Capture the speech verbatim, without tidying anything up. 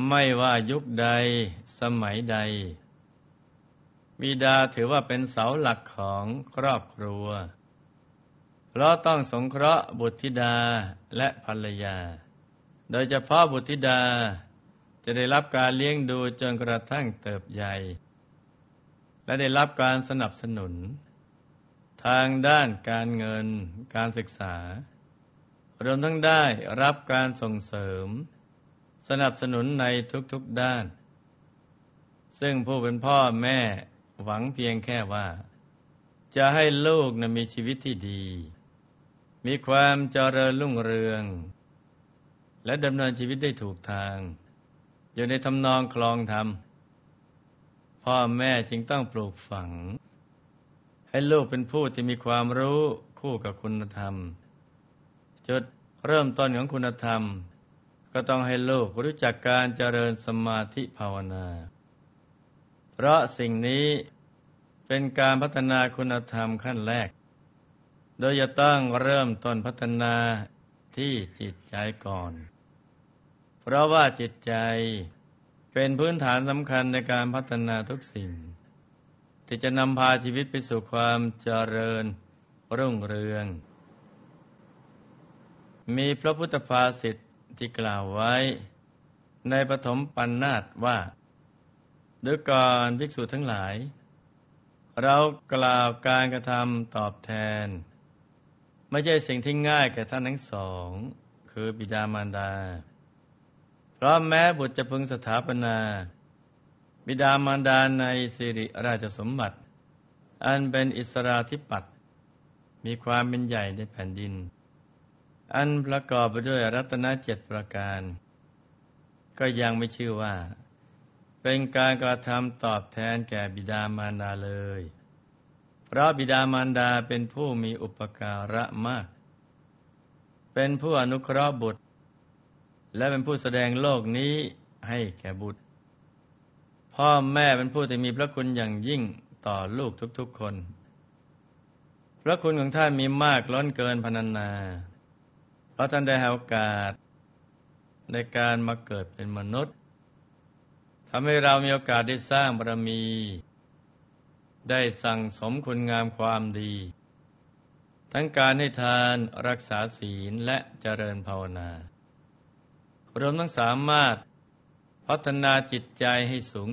ไม่ว่ายุคใดสมัยใดบิดาถือว่าเป็นเสาหลักของครอบครัวเพราะต้องสงเคราะห์บุตรธิดาและภรรยาโดยเฉพาะบุตรธิดาจะได้รับการเลี้ยงดูจนกระทั่งเติบใหญ่และได้รับการสนับสนุนทางด้านการเงินการศึกษารวมทั้งได้รับการส่งเสริมสนับสนุนในทุกๆด้านซึ่งผู้เป็นพ่อแม่หวังเพียงแค่ว่าจะให้ลูกนะมีชีวิตที่ดีมีความเจริญรุ่งเรืองและดำเนินชีวิตได้ถูกทางอยู่ในทำนองคลองธรรมพ่อแม่จึงต้องปลูกฝังให้ลูกเป็นผู้ที่มีความรู้คู่กับคุณธรรมจุดเริ่มต้นของคุณธรรมก็ต้องให้ลูกรู้จักการเจริญสมาธิภาวนาเพราะสิ่งนี้เป็นการพัฒนาคุณธรรมขั้นแรกโดยจะต้องเริ่มต้นพัฒนาที่จิตใจก่อนเพราะว่าจิตใจเป็นพื้นฐานสำคัญในการพัฒนาทุกสิ่งที่จะนำพาชีวิตไปสู่ความเจริญรุ่งเรืองมีพระพุทธภาษิตที่กล่าวไว้ในปฐมปัณณาสว่าดูก่อนภิกษุทั้งหลายเรากล่าวการกระทำตอบแทนไม่ใช่สิ่งที่ง่ายแก่ท่านทั้งสองคือบิดามารดาเพราะแม้บุตรจะพึงสถาปนาบิดามารดาในสิริราชสมบัติอันเป็นอิสราธิปัตย์มีความเป็นใหญ่ในแผ่นดินอันประกอบไปด้วยรัตนเจ็ดประการก็ยังไม่ชื่อว่าเป็นการกระทำตอบแทนแก่บิดามารดาเลยเพราะบิดามารดาเป็นผู้มีอุปการะมากเป็นผู้อนุเคราะห์บุตรและเป็นผู้แสดงโลกนี้ให้แก่บุตรพ่อแม่เป็นผู้ที่มีพระคุณอย่างยิ่งต่อลูกทุกๆคนพระคุณของท่านมีมากล้นเกินพรรณนาเพราะท่านได้ให้โอกาสในการมาเกิดเป็นมนุษย์ทำให้เรามีโอกาสได้สร้างบารมีได้สั่งสมคุณงามความดีทั้งการให้ทานรักษาศีลและเจริญภาวนารวมทั้งสามารถพัฒนาจิตใจให้สูง